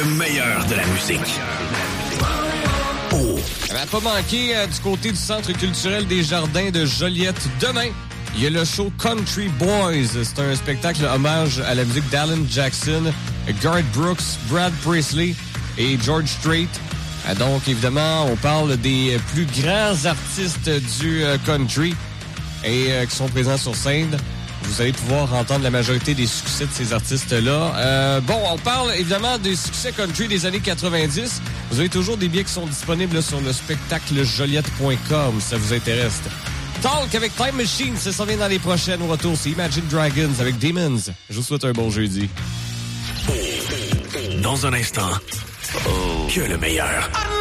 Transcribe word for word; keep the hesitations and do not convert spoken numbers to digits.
meilleur de la musique. Oh. Ça va pas manquer euh, du côté du Centre culturel des Jardins de Joliette. Demain, il y a le show Country Boys. C'est un spectacle hommage à la musique d'Alan Jackson, Garth Brooks, Brad Paisley et George Strait. Donc, évidemment, on parle des plus grands artistes du euh, country et euh, qui sont présents sur scène. Vous allez pouvoir entendre la majorité des succès de ces artistes-là. Euh, bon, on parle évidemment des succès country des années quatre-vingt-dix. Vous avez toujours des billets qui sont disponibles sur le spectacle joliette point com si ça vous intéresse. Talk avec Time Machine, ça s'en vient dans les prochaines. Au retour, c'est Imagine Dragons avec Demons. Je vous souhaite un bon jeudi. Dans un instant, oh. que le meilleur.